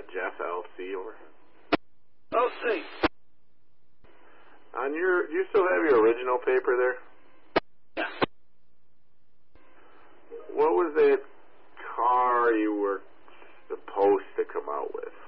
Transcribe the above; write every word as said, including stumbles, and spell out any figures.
Jeff L C over. L C. On your, do you still have your original paper there? Yeah. What was that car you were supposed to come out with?